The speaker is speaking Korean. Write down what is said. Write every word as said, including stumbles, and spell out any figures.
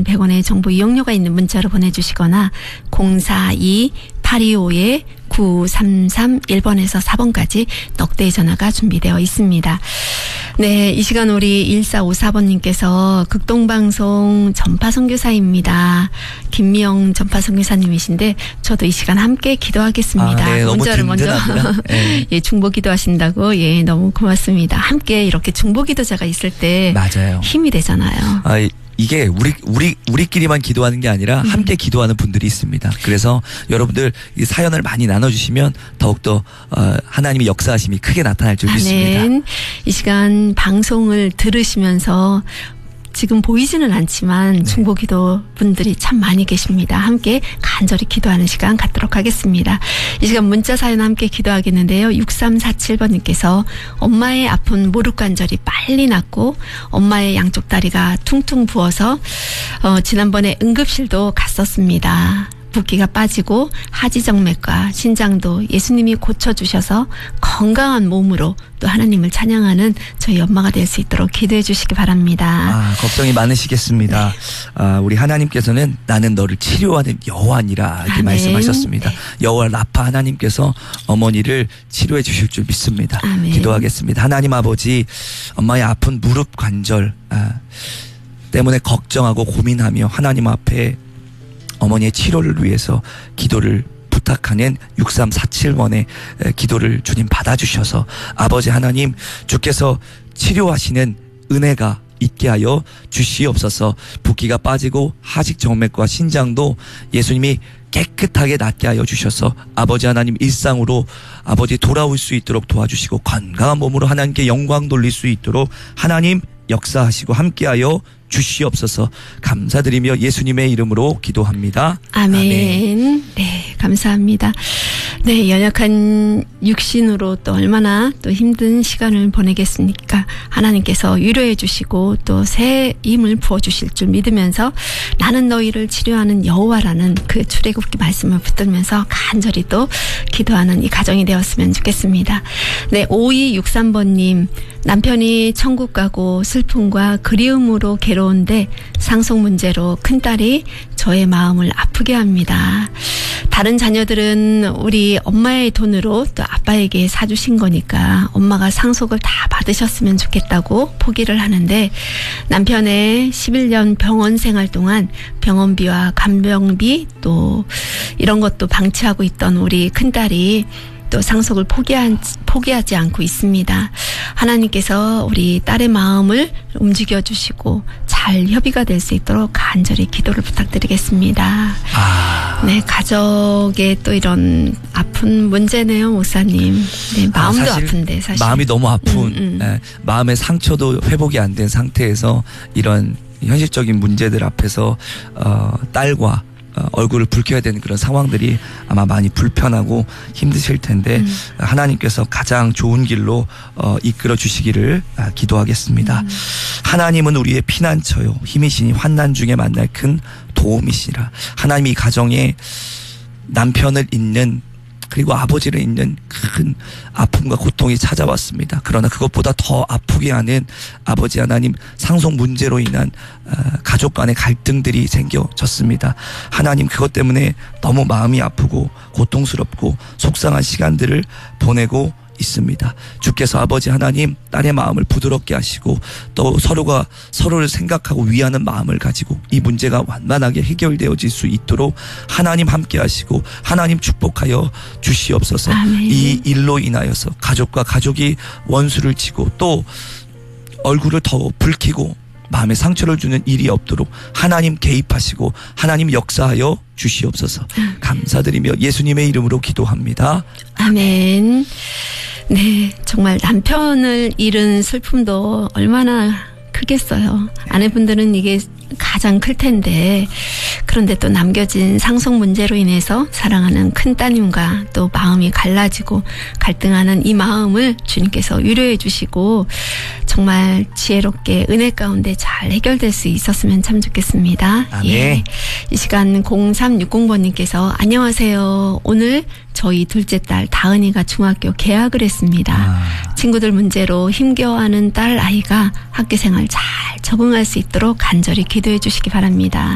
백 원의 정보 이용료가 있는 문자로 보내주시거나 공사이 팔이오 구삼삼일 번에서 사 번까지 넉 대의 전화가 준비되어 있습니다. 네, 이 시간 우리 일사오사 번님께서 극동방송 전파선교사입니다. 김미영 전파선교사님이신데 저도 이 시간 함께 기도하겠습니다. 아, 네, 문자를 먼저 네. 예, 중보 기도하신다고 예, 너무 고맙습니다. 함께 이렇게 중보 기도자가 있을 때 맞아요. 힘이 되잖아요. 아, 이게 우리 우리 우리끼리만 기도하는 게 아니라 음. 함께 기도하는 분들이 있습니다. 그래서 여러분들 이 사연을 많이 나눠주시면 더욱더 어, 하나님의 역사하심이 크게 나타날 줄 믿습니다. 아멘. 이 시간 방송을 들으시면서 지금 보이지는 않지만 네. 중보기도 분들이 참 많이 계십니다. 함께 간절히 기도하는 시간 갖도록 하겠습니다. 이 시간 문자 사연 함께 기도하겠는데요. 육삼사칠 번님께서 엄마의 아픈 무릎 관절이 빨리 낫고 엄마의 양쪽 다리가 퉁퉁 부어서 어, 지난번에 응급실도 갔었습니다. 붓기가 빠지고 하지정맥과 신장도 예수님이 고쳐주셔서 건강한 몸으로 또 하나님을 찬양하는 저희 엄마가 될 수 있도록 기도해 주시기 바랍니다. 아, 걱정이 많으시겠습니다. 네. 아, 우리 하나님께서는 나는 너를 치료하는 여호와니라 이렇게 아멘. 말씀하셨습니다. 네. 여호와 라파 하나님께서 어머니를 치료해 주실 줄 믿습니다. 아멘. 기도하겠습니다. 하나님 아버지, 엄마의 아픈 무릎 관절 아, 때문에 걱정하고 고민하며 하나님 앞에 어머니의 치료를 위해서 기도를 부탁하는 육삼사칠 번의 기도를 주님 받아주셔서 아버지 하나님 주께서 치료하시는 은혜가 있게 하여 주시옵소서. 붓기가 빠지고 하직정맥과 신장도 예수님이 깨끗하게 낫게 하여 주셔서 아버지 하나님 일상으로 아버지 돌아올 수 있도록 도와주시고 건강한 몸으로 하나님께 영광 돌릴 수 있도록 하나님 역사하시고 함께하여 주시옵소서. 감사드리며 예수님의 이름으로 기도합니다. 아멘. 아멘. 네, 감사합니다. 네, 연약한 육신으로 또 얼마나 또 힘든 시간을 보내겠습니까? 하나님께서 위로해 주시고 또 새 힘을 부어 주실 줄 믿으면서 나는 너희를 치료하는 여호와라는 그 출애굽기 말씀을 붙들면서 간절히 또 기도하는 이 가정이 되었으면 좋겠습니다. 네, 오이육삼 번님 남편이 천국 가고 슬픔과 그리움으로 괴로운데 상속 문제로 큰딸이 저의 마음을 아프게 합니다. 다른 자녀들은 우리 엄마의 돈으로 또 아빠에게 사주신 거니까 엄마가 상속을 다 받으셨으면 좋겠다고 포기를 하는데 남편의 십일 년 병원 생활 동안 병원비와 간병비 또 이런 것도 방치하고 있던 우리 큰딸이 또 상속을 포기한, 포기하지 않고 있습니다. 하나님께서 우리 딸의 마음을 움직여 주시고 잘 협의가 될 수 있도록 간절히 기도를 부탁드리겠습니다. 아. 네, 가족의 또 이런 아픈 문제네요, 목사님. 네, 마음도 아, 사실 아픈데 사실. 마음이 너무 아픈 음, 음. 네, 마음의 상처도 회복이 안 된 상태에서 이런 현실적인 문제들 앞에서 어, 딸과 얼굴을 붉혀야 되는 그런 상황들이 아마 많이 불편하고 힘드실 텐데 음. 하나님께서 가장 좋은 길로 어, 이끌어 주시기를 기도하겠습니다. 음. 하나님은 우리의 피난처요 힘이시니 환난 중에 만날 큰 도움이시라. 하나님이 가정에 남편을 잇는 그리고 아버지를 잇는 큰 아픔과 고통이 찾아왔습니다. 그러나 그것보다 더 아프게 하는 아버지 하나님 상속 문제로 인한 가족 간의 갈등들이 생겨졌습니다. 하나님 그것 때문에 너무 마음이 아프고 고통스럽고 속상한 시간들을 보내고 있습니다. 주께서 아버지 하나님 딸의 마음을 부드럽게 하시고 또 서로가 서로를 생각하고 위하는 마음을 가지고 이 문제가 완만하게 해결되어질 수 있도록 하나님 함께 하시고 하나님 축복하여 주시옵소서. 아멘. 이 일로 인하여서 가족과 가족이 원수를 치고 또 얼굴을 더 붉히고 마음에 상처를 주는 일이 없도록 하나님 개입하시고 하나님 역사하여 주시옵소서. 감사드리며 예수님의 이름으로 기도합니다. 아멘. 네, 정말 남편을 잃은 슬픔도 얼마나 크겠어요. 아내분들은 이게 가장 클 텐데 그런데 또 남겨진 상속 문제로 인해서 사랑하는 큰 따님과 또 마음이 갈라지고 갈등하는 이 마음을 주님께서 위로해 주시고 정말 지혜롭게 은혜 가운데 잘 해결될 수 있었으면 참 좋겠습니다. 아멘. 예. 이 시간 공삼육공 번님께서 안녕하세요. 오늘 저희 둘째 딸 다은이가 중학교 개학을 했습니다. 아. 친구들 문제로 힘겨워하는 딸 아이가 학교 생활 잘 적응할 수 있도록 간절히 기도해 주시기 바랍니다.